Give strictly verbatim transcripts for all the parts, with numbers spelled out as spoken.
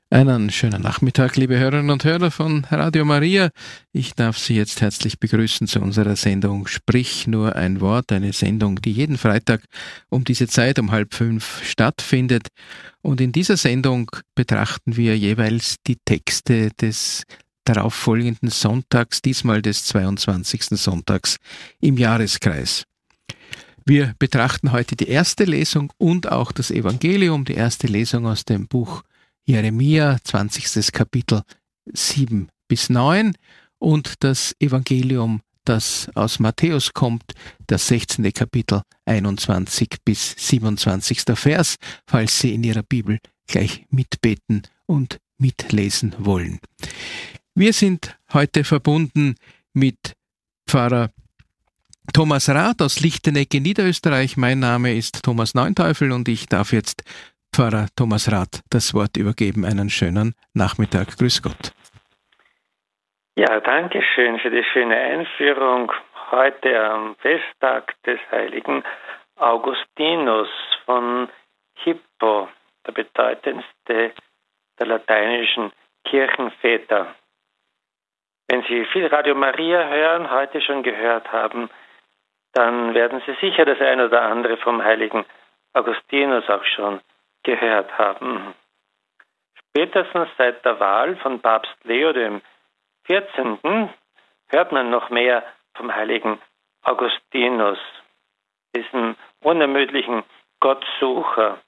Einen schönen Nachmittag, liebe Hörerinnen und Hörer von Radio Maria. Ich darf Sie jetzt herzlich begrüßen zu unserer Sendung Sprich nur ein Wort, eine Sendung, die jeden Freitag um diese Zeit um halb fünf stattfindet. Und in dieser Sendung betrachten wir jeweils die Texte des darauffolgenden Sonntags, diesmal des zweiundzwanzigsten Sonntags im Jahreskreis. Wir betrachten heute die erste Lesung und auch das Evangelium, die erste Lesung aus dem Buch Jeremia, zwanzigstes Kapitel sieben bis neun und das Evangelium, das aus Matthäus kommt, das sechzehnte Kapitel einundzwanzig bis siebenundzwanzigster Vers, falls Sie in Ihrer Bibel gleich mitbeten und mitlesen wollen. Wir sind heute verbunden mit Pfarrer Thomas Rath aus Lichtenegg in Niederösterreich. Mein Name ist Thomas Neunteufel und ich darf jetzt Pfarrer Thomas Rath das Wort übergeben. Einen schönen Nachmittag. Grüß Gott. Ja, danke schön für die schöne Einführung. Heute am Festtag des heiligen Augustinus von Hippo, der bedeutendste der lateinischen Kirchenväter. Wenn Sie viel Radio Maria hören, heute schon gehört haben, dann werden Sie sicher das ein oder andere vom heiligen Augustinus auch schon gehört haben. Spätestens seit der Wahl von Papst Leo dem vierzehnten hört man noch mehr vom heiligen Augustinus, diesem unermüdlichen Gottsucher.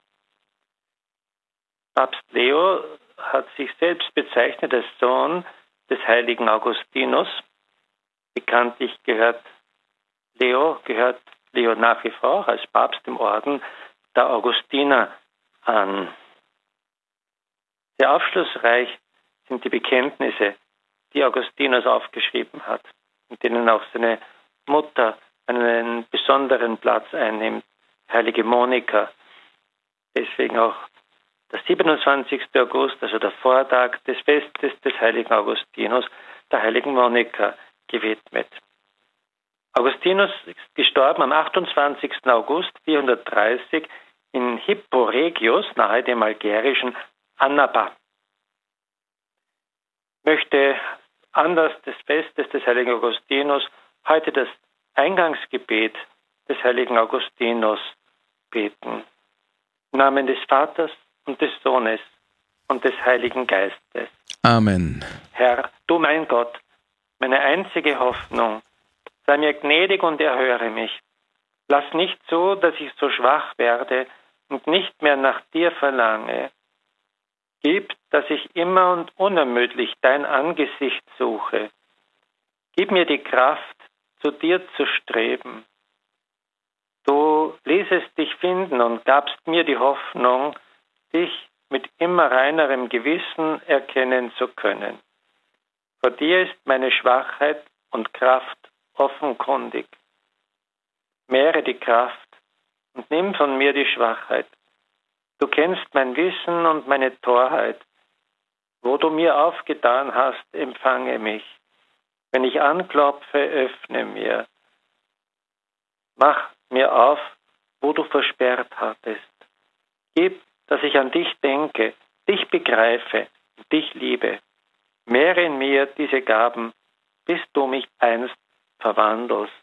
Papst Leo hat sich selbst bezeichnet als Sohn des heiligen Augustinus. Bekanntlich gehört Leo, gehört Leo nach wie vor als Papst im Orden der Augustiner an. Sehr aufschlussreich sind die Bekenntnisse, die Augustinus aufgeschrieben hat, in denen auch seine Mutter einen besonderen Platz einnimmt, heilige Monika. Deswegen auch der siebenundzwanzigste August, also der Vortag des Festes des heiligen Augustinus, der heiligen Monika gewidmet. Augustinus ist gestorben am achtundzwanzigsten August vierhundertdreißig in Hippo Regius, nahe dem algerischen Annaba. Ich möchte anlass des Festes des heiligen Augustinus heute das Eingangsgebet des heiligen Augustinus beten. Im Namen des Vaters und des Sohnes und des Heiligen Geistes. Amen. Herr, du mein Gott, meine einzige Hoffnung, sei mir gnädig und erhöre mich. Lass nicht zu, dass ich so schwach werde und nicht mehr nach dir verlange. Gib, dass ich immer und unermüdlich dein Angesicht suche. Gib mir die Kraft, zu dir zu streben. Du ließest dich finden und gabst mir die Hoffnung, dich mit immer reinerem Gewissen erkennen zu können. Vor dir ist meine Schwachheit und Kraft offenkundig. Mehre die Kraft und nimm von mir die Schwachheit. Du kennst mein Wissen und meine Torheit. Wo du mir aufgetan hast, empfange mich. Wenn ich anklopfe, öffne mir. Mach mir auf, wo du versperrt hattest. Gib, dass ich an dich denke, dich begreife und dich liebe. Mehre in mir diese Gaben, bis du mich einst verwandelst.